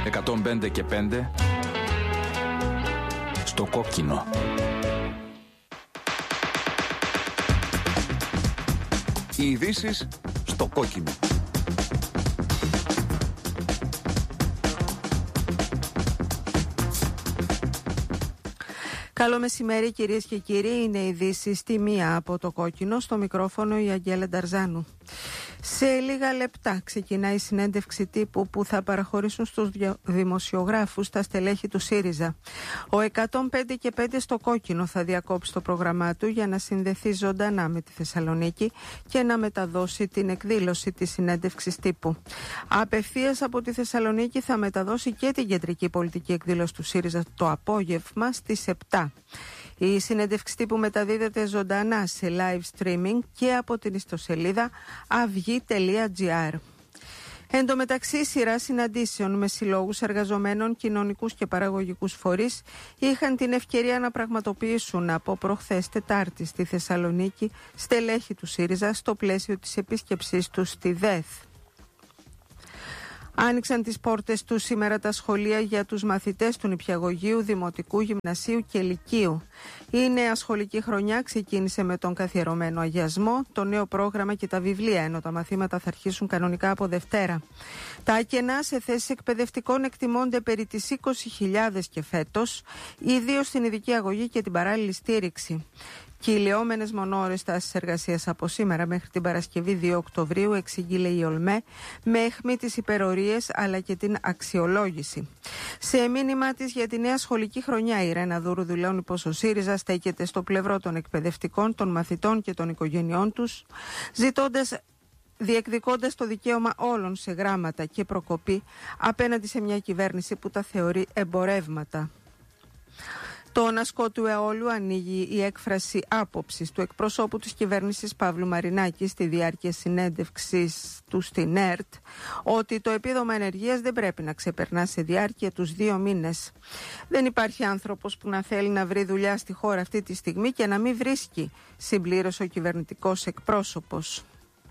105 και 5 στο κόκκινο. Οι ειδήσεις στο κόκκινο. Καλό μεσημέρι κυρίες και κύριοι, είναι ειδήσεις στη μία από το κόκκινο, στο μικρόφωνο η Αγγέλα Νταρζάνου. Σε λίγα λεπτά ξεκινάει η συνέντευξη τύπου που θα παραχωρήσουν στους δημοσιογράφους τα στελέχη του ΣΥΡΙΖΑ. Ο 105 και 5 στο κόκκινο θα διακόψει το πρόγραμμά του για να συνδεθεί ζωντανά με τη Θεσσαλονίκη και να μεταδώσει την εκδήλωση της συνέντευξης τύπου. Απευθείας από τη Θεσσαλονίκη θα μεταδώσει και την κεντρική πολιτική εκδήλωση του ΣΥΡΙΖΑ το απόγευμα στις 7. Η συνέντευξη τύπου μεταδίδεται ζωντανά σε live streaming και από την ιστοσελίδα avygi.gr. Εν τω μεταξύ, σειρά συναντήσεων με συλλόγους εργαζομένων, κοινωνικούς και παραγωγικούς φορείς είχαν την ευκαιρία να πραγματοποιήσουν από προχθές Τετάρτη στη Θεσσαλονίκη στελέχη του ΣΥΡΙΖΑ στο πλαίσιο της επίσκεψής τους στη ΔΕΘ. Άνοιξαν τις πόρτες τους σήμερα τα σχολεία για τους μαθητές του νηπιαγωγείου, δημοτικού, γυμνασίου και λυκείου. Η νέα σχολική χρονιά ξεκίνησε με τον καθιερωμένο αγιασμό, το νέο πρόγραμμα και τα βιβλία, ενώ τα μαθήματα θα αρχίσουν κανονικά από Δευτέρα. Τα κενά σε θέσεις εκπαιδευτικών εκτιμώνται περί τις 20.000 και φέτος, ιδίως στην ειδική αγωγή και την παράλληλη στήριξη. Κυλιόμενες μονοώρες τάσεις εργασίας από σήμερα μέχρι την Παρασκευή 2 Οκτωβρίου, εξηγεί η ΟΛΜΕ, με αιχμή τις υπερορίες αλλά και την αξιολόγηση. Σε μήνυμά της για τη νέα σχολική χρονιά, η Ρένα Δούρου δηλώνει πως ο ΣΥΡΙΖΑ στέκεται στο πλευρό των εκπαιδευτικών, των μαθητών και των οικογενειών τους, διεκδικώντας το δικαίωμα όλων σε γράμματα και προκοπή απέναντι σε μια κυβέρνηση που τα θεωρεί εμπορεύματα. Το ασκό του αιώλου ανοίγει η έκφραση άποψης του εκπροσώπου της κυβέρνησης Παύλου Μαρινάκη στη διάρκεια συνέντευξης του στην ΕΡΤ ότι το επίδομα ενεργείας δεν πρέπει να ξεπερνά σε διάρκεια τους 2 μήνες. Δεν υπάρχει άνθρωπος που να θέλει να βρει δουλειά στη χώρα αυτή τη στιγμή και να μην βρίσκει, συμπλήρωσε ο κυβερνητικός εκπρόσωπος.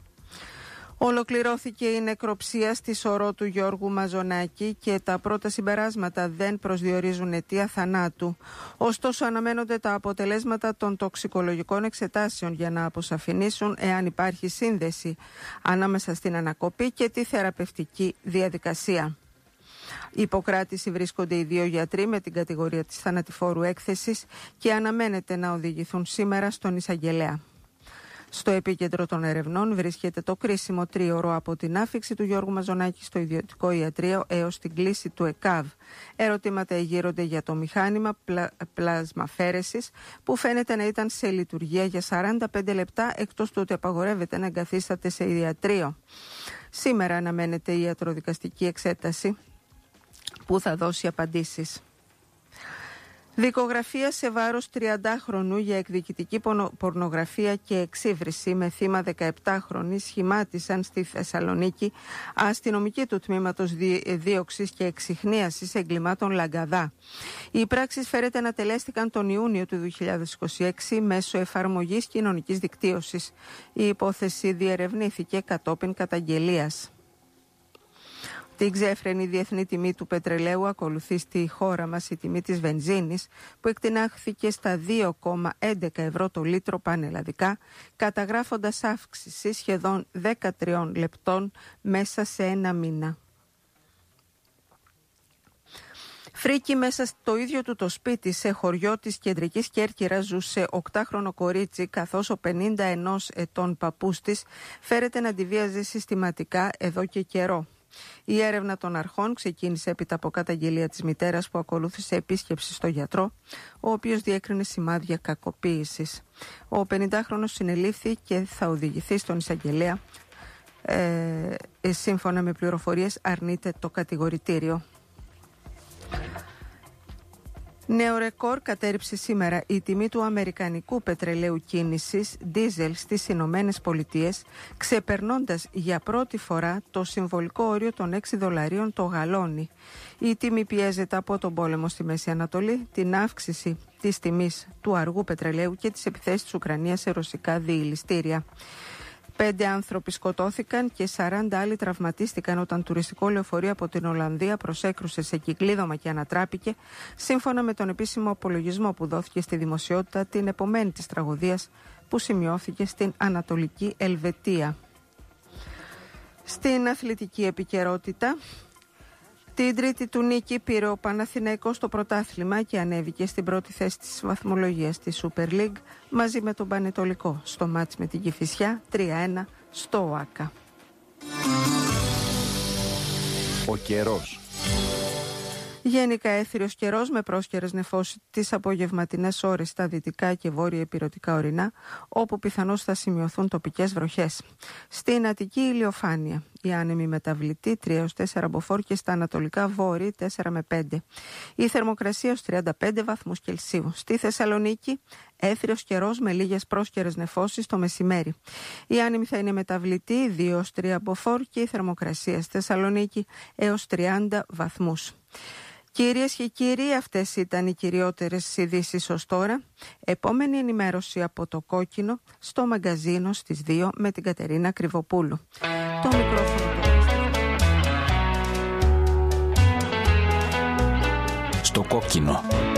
Ολοκληρώθηκε η νεκροψία στη σωρό του Γιώργου Μαζονάκη και τα πρώτα συμπεράσματα δεν προσδιορίζουν αιτία θανάτου. Ωστόσο, αναμένονται τα αποτελέσματα των τοξικολογικών εξετάσεων για να αποσαφηνίσουν εάν υπάρχει σύνδεση ανάμεσα στην ανακοπή και τη θεραπευτική διαδικασία. Η υποκράτηση βρίσκονται οι 2 γιατροί με την κατηγορία της θανατηφόρου έκθεσης και αναμένεται να οδηγηθούν σήμερα στον εισαγγελέα. Στο επίκεντρο των ερευνών βρίσκεται το κρίσιμο τρίωρο από την άφιξη του Γιώργου Μαζονάκη στο ιδιωτικό ιατρείο έως την κλήση του ΕΚΑΒ. Ερωτήματα εγείρονται για το μηχάνημα πλασμαφέρεσης που φαίνεται να ήταν σε λειτουργία για 45 λεπτά, εκτός του ότι απαγορεύεται να εγκαθίσταται σε ιατρείο. Σήμερα αναμένεται η ιατροδικαστική εξέταση που θα δώσει απαντήσεις. Δικογραφία σε βάρος 30χρονου για εκδικητική πορνογραφία και εξύβριση με θύμα 17χρονη σχημάτισαν στη Θεσσαλονίκη αστυνομικοί του τμήματος δίωξης και εξιχνίασης εγκλημάτων Λαγκαδά. Οι πράξεις φέρεται να τελέστηκαν τον Ιούνιο του 2026 μέσω εφαρμογής κοινωνικής δικτύωσης. Η υπόθεση διερευνήθηκε κατόπιν καταγγελίας. Την ξέφρενη διεθνή τιμή του πετρελαίου ακολουθεί στη χώρα μας η τιμή της βενζίνης που εκτινάχθηκε στα 2,11 ευρώ το λίτρο πανελλαδικά, καταγράφοντας αύξηση σχεδόν 13 λεπτών μέσα σε ένα μήνα. Φρίκη μέσα στο ίδιο του το σπίτι σε χωριό της κεντρικής Κέρκυρας ζούσε 8χρονο κορίτσι, καθώς ο 51 ετών παππούς της φέρεται να τη βίαζε συστηματικά εδώ και καιρό. Η έρευνα των αρχών ξεκίνησε έπειτα από καταγγελία της μητέρας που ακολούθησε επίσκεψη στο γιατρό, ο οποίος διέκρινε σημάδια κακοποίησης. Ο 50χρονος συνελήφθη και θα οδηγηθεί στον εισαγγελέα. Σύμφωνα με πληροφορίες αρνείται το κατηγορητήριο. Νέο ρεκόρ κατέρριψε σήμερα η τιμή του αμερικανικού πετρελαίου κίνησης ντίζελ στις Ηνωμένες Πολιτείες, ξεπερνώντας για πρώτη φορά το συμβολικό όριο των $6 το γαλόνι. Η τιμή πιέζεται από τον πόλεμο στη Μέση Ανατολή, την αύξηση της τιμής του αργού πετρελαίου και τις επιθέσεις της Ουκρανίας σε ρωσικά διηλιστήρια. 5 άνθρωποι σκοτώθηκαν και 40 άλλοι τραυματίστηκαν όταν τουριστικό λεωφορείο από την Ολλανδία προσέκρουσε σε κυκλίδωμα και ανατράπηκε, σύμφωνα με τον επίσημο απολογισμό που δόθηκε στη δημοσιότητα την επομένη της τραγωδίας που σημειώθηκε στην Ανατολική Ελβετία. Στην αθλητική επικαιρότητα, την τρίτη του νίκη πήρε ο Παναθηναϊκός στο πρωτάθλημα και ανέβηκε στην πρώτη θέση της βαθμολογίας της Super League μαζί με τον Πανετολικό στο μάτς με την Κηφισιά 3-1 στο ΟΑΚΑ. Ο καιρός. Γενικά έθριος καιρός με πρόσκαιρες νεφώσεις τις απογευματινές ώρες στα δυτικά και βόρεια ηπειρωτικά ορεινά, όπου πιθανώς θα σημειωθούν τοπικές βροχές. Στην Αττική ηλιοφάνεια, η άνεμη μεταβλητή 3-4 μποφόρ και στα ανατολικά βόρεια 4 με 5. Η θερμοκρασία ως 35 βαθμούς Κελσίου. Στη Θεσσαλονίκη έθριος καιρός με λίγες πρόσκαιρες νεφώσεις το μεσημέρι. Η άνεμη θα είναι μεταβλητή 2-3 μποφόρ και η θερμοκρασία στη Θεσσαλονίκη έως 30 βαθμούς. Κυρίες και κύριοι, αυτές ήταν οι κυριότερες ειδήσεις ως τώρα. Επόμενη ενημέρωση από το Κόκκινο στο μαγκαζίνο στις 2 με την Κατερίνα Κρυβοπούλου. Το μικρόφωνο. Στο Κόκκινο.